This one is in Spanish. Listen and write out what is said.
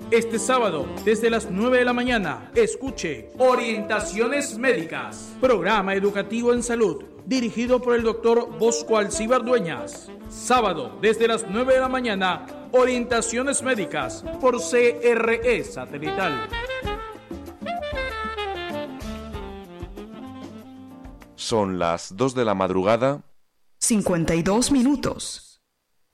Este sábado, desde las 9 de la mañana, escuche Orientaciones Médicas, programa educativo en salud, dirigido por el doctor Bosco Alcíbar Dueñas. Sábado, desde las 9 de la mañana, Orientaciones Médicas, por CRE Satelital. Son las 2 de la madrugada. 52 minutos.